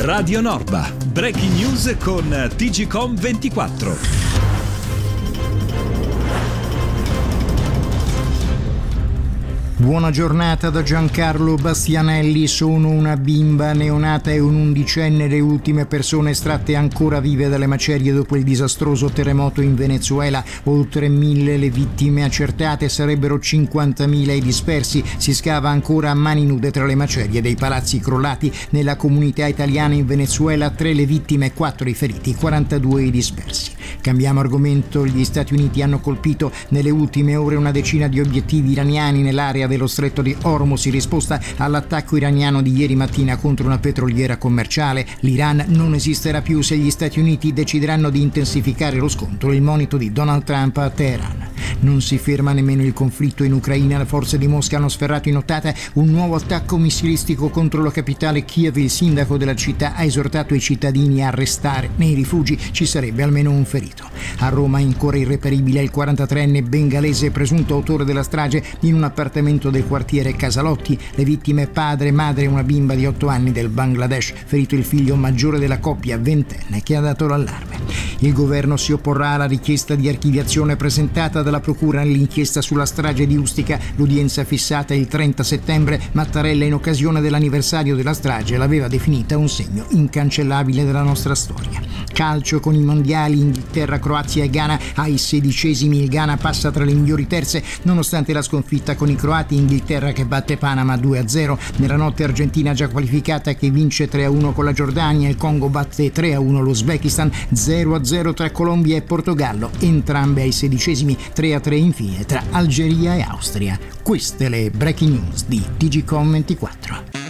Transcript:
Radio Norba, breaking news con TGcom 24. Buona giornata da Giancarlo Bastianelli. Sono una bimba neonata e un undicenne le ultime persone estratte ancora vive dalle macerie dopo il disastroso terremoto in Venezuela. Oltre 1.000 le vittime accertate, sarebbero 50.000 i dispersi. Si scava ancora a mani nude tra le macerie dei palazzi crollati. Nella comunità italiana in Venezuela 3 le vittime, 4 i feriti, 42 i dispersi. Cambiamo argomento. Gli Stati Uniti hanno colpito nelle ultime ore una decina di obiettivi iraniani nell'area dello stretto di Hormuz in risposta all'attacco iraniano di ieri mattina contro una petroliera commerciale. L'Iran non esisterà più se gli Stati Uniti decideranno di intensificare lo scontro, il monito di Donald Trump a Teheran. Non si ferma nemmeno il conflitto in Ucraina. Le forze di Mosca hanno sferrato in nottata un nuovo attacco missilistico contro la capitale Kiev. Il sindaco della città ha esortato i cittadini a restare nei rifugi, ci sarebbe almeno un ferito. A Roma è ancora irreperibile il 43enne bengalese presunto autore della strage in un appartamento del quartiere Casalotti. Le vittime padre, madre e una bimba di 8 anni del Bangladesh, ferito il figlio maggiore della coppia, ventenne, che ha dato l'allarme. Il governo si opporrà alla richiesta di archiviazione presentata dalla procura nell'inchiesta sulla strage di Ustica. L'udienza fissata il 30 settembre, Mattarella in occasione dell'anniversario della strage l'aveva definita un segno incancellabile della nostra storia. Calcio con i mondiali, Inghilterra, Croazia e Ghana ai 16esimi. Il Ghana passa tra le migliori terze nonostante la sconfitta con i croati. Inghilterra che batte Panama 2-0. Nella notte Argentina già qualificata che vince 3-1 con la Giordania. Il Congo batte 3-1 l'Uzbekistan, 0-0 tra Colombia e Portogallo, entrambe ai 16esimi, 3-3 infine tra Algeria e Austria. Queste le breaking news di TGcom 24.